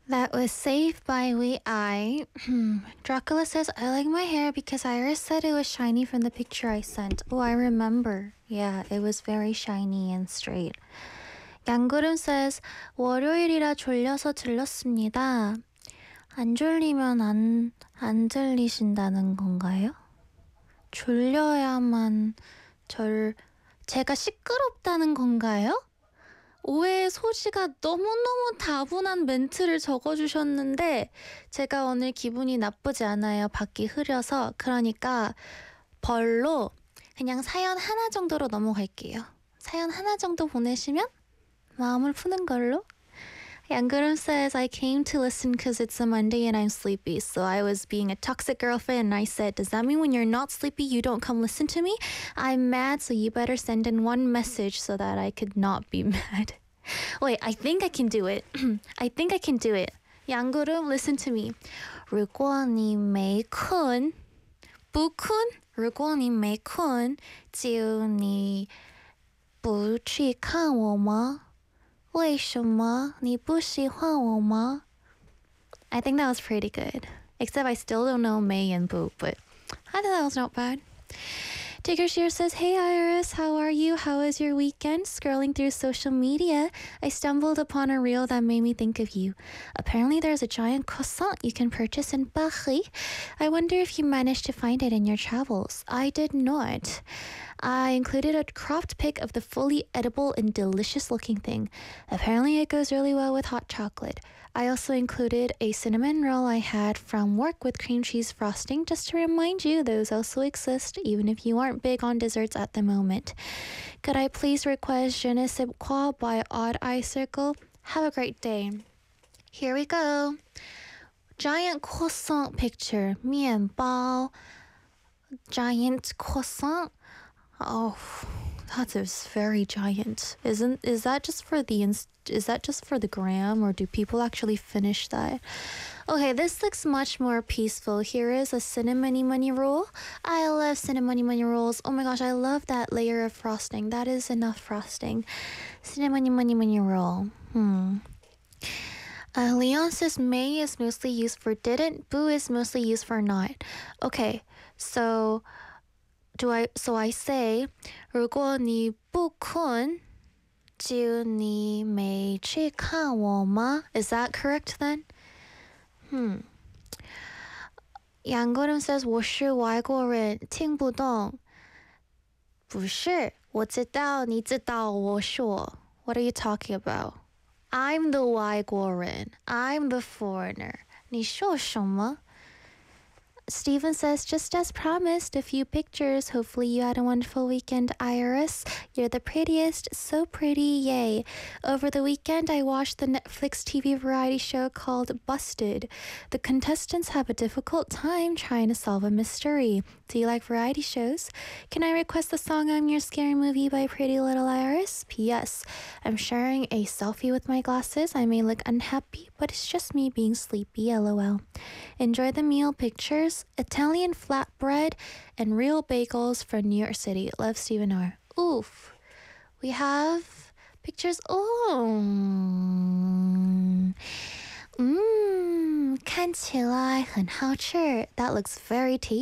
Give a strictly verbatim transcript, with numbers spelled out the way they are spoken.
That was Saved by We I. Dracula says, I like my hair because Iris said it was shiny from the picture I sent. Oh, I remember. Yeah, it was very shiny and straight. 양구름 says, 월요일이라 졸려서 들렀습니다. 안 졸리면 안, 안 들리신다는 건가요? 졸려야만 절, 제가 시끄럽다는 건가요? 오해의 소지가 너무너무 다분한 멘트를 적어주셨는데 제가 오늘 기분이 나쁘지 않아요. 밖이 흐려서. 그러니까 벌로 그냥 사연 하나 정도로 넘어갈게요. 사연 하나 정도 보내시면 마음을 푸는 걸로. 양그름 says, I came to listen because it's a Monday and I'm sleepy. So I was being a toxic girlfriend and I said, does that mean when you're not sleepy you don't come listen to me? I'm mad, so you better send in one message so that I could not be mad. Wait, I think I can do it. I think I can do it. 양그름, listen to me. 如果你没困不困如果你没困就你不去看我吗为什么你不喜欢我吗 I think that was pretty good. Except I still don't know May and Boo, but I thought that was not bad. Tigger Shear says, hey Iris, how are you? How was your weekend? Scrolling through social media, I stumbled upon a reel that made me think of you. Apparently there's a giant croissant you can purchase in Paris. I wonder if you managed to find it in your travels. I did not. I included a cropped pic of the fully edible and delicious looking thing. Apparently it goes really well with hot chocolate. I also included a cinnamon roll I had from work with cream cheese frosting just to remind you those also exist even if you aren't big on desserts at the moment. Could I please request Je ne sais quoi by Odd Eye Circle? Have a great day. Here we go. Giant croissant picture. 面包. Giant croissant. Oh, that is very giant. Isn't is that just for the inst- is that just for the gram or do people actually finish that? Okay, this looks much more peaceful. Here is a cinnamony money roll. I love cinnamony money rolls. Oh my gosh, I love that layer of frosting. That is enough frosting. Cinnamony money money roll. Hmm. Uh, Leon says may is mostly used for didn't. Boo is mostly used for not. Okay, so do I? So I say, 如果你不困就你没去看我吗? Is that correct then? Hmm. 양고름 says 我是外国人听不懂不是我知道你知道我说 What are you talking about? I'm the 外国人 I'm the foreigner 你说什么? Steven says, just as promised, a few pictures. Hopefully you had a wonderful weekend, Iris. You're the prettiest. So pretty. Yay. Over the weekend, I watched the Netflix T V variety show called Busted. The contestants have a difficult time trying to solve a mystery. Do you like variety shows? Can I request the song I'm Your Scary Movie by Pretty Little Iris? P S. I'm sharing a selfie with my glasses. I may look unhappy, but it's just me being sleepy. LOL. Enjoy the meal pictures. Italian flatbread and real bagels from New York City. Love, Stephen R. Oof. We have pictures. Oh. Mmm. 看起来很好吃. That looks very tasty.